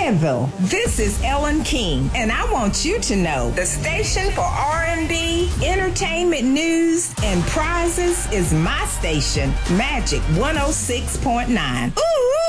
Fayetteville. This is Ellen King, and I want you to know the station for R&B, entertainment news, and prizes is my station, Magic 106.9. Ooh!